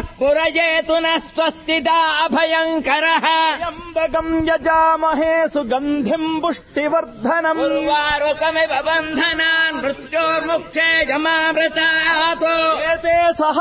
पुरजेतु न स्वस्तिदा अभयङ्करः त्र्यम्बकम् यजामहे सुगन्धिम् पुष्टिवर्धनम् उर्वारुकमिव बन्धनान् मृत्योर्मुक्षे जमामृतात् एते सह